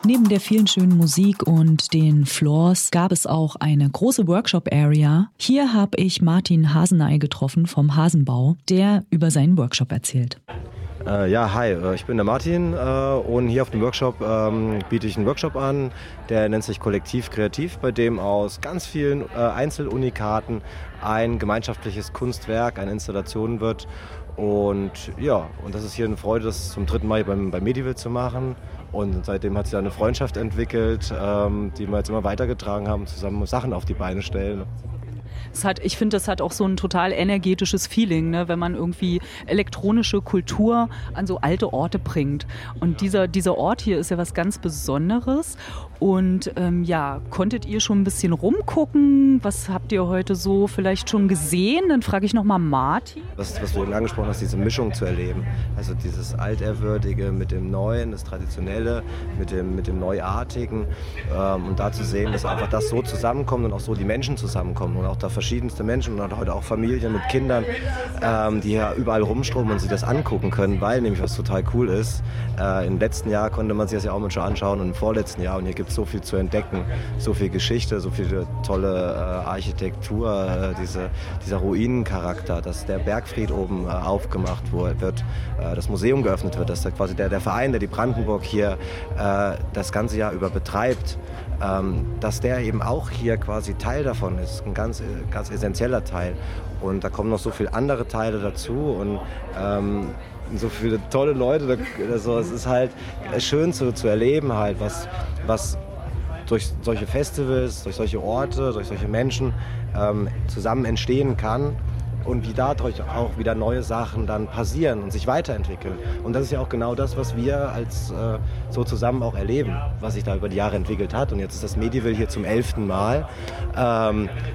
Neben der vielen schönen Musik und den Floors gab es auch eine große Workshop-Area. Hier habe ich Martin Haseney getroffen vom Hasenbau, der über seinen Workshop erzählt. Hi, ich bin der Martin und hier auf dem Workshop biete ich einen Workshop an, der nennt sich Kollektiv Kreativ, bei dem aus ganz vielen Einzelunikaten ein gemeinschaftliches Kunstwerk, eine Installation wird. Und das ist hier eine Freude, das zum 3. Mal beim Medieval zu machen. Und seitdem hat sich da eine Freundschaft entwickelt, die wir jetzt immer weitergetragen haben, zusammen Sachen auf die Beine stellen. Ich finde, das hat auch so ein total energetisches Feeling, ne, wenn man irgendwie elektronische Kultur an so alte Orte bringt. Und dieser Ort hier ist ja was ganz Besonderes. Und konntet ihr schon ein bisschen rumgucken? Was habt ihr heute so vielleicht schon gesehen? Dann frage ich nochmal Martin. Was du eben angesprochen hast, diese Mischung zu erleben. Also dieses Alterwürdige mit dem Neuen, das Traditionelle, mit dem Neuartigen. Und da zu sehen, dass einfach das so zusammenkommt und auch so die Menschen zusammenkommen. Und auch da verschiedenste Menschen und heute auch Familien mit Kindern, die hier überall rumströmen und sich das angucken können, weil nämlich was total cool ist. Im letzten Jahr konnte man sich das ja auch mal schon anschauen und im vorletzten Jahr. Und hier gibt es so viel zu entdecken, so viel Geschichte, so viel tolle Architektur, dieser Ruinencharakter, dass der Bergfried oben aufgemacht wird, das Museum geöffnet wird, dass quasi der Verein, der die Brandenburg hier das ganze Jahr über betreibt, dass der eben auch hier quasi Teil davon ist, ein ganz essentieller Teil. Und da kommen noch so viele andere Teile dazu und so viele tolle Leute. Also es ist halt schön zu erleben, halt, was durch solche Festivals, durch solche Orte, durch solche Menschen zusammen entstehen kann. Und wie dadurch auch wieder neue Sachen dann passieren und sich weiterentwickeln. Und das ist ja auch genau das, was wir als so zusammen auch erleben, was sich da über die Jahre entwickelt hat. Und jetzt ist das Medieval hier zum 11. Mal.